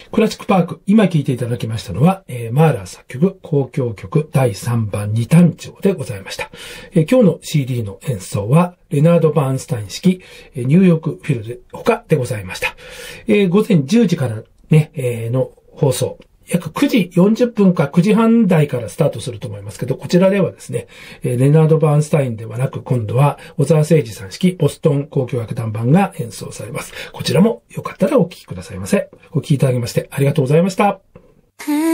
クラシックパーク、今聴いていただきましたのは、マーラー作曲、交響曲第3番二単調でございました。今日の CD の演奏は、レナード・バーンスタイン式、ニューヨークフィルで他でございました。午前10時からね、の放送。約9時40分か9時半台からスタートすると思いますけど、こちらではですね、レナード・バーンスタインではなく、今度は小沢誠二さん式ボストン交響楽団版が演奏されます。こちらもよかったらお聴きくださいませ。お聴きいただきましてありがとうございました。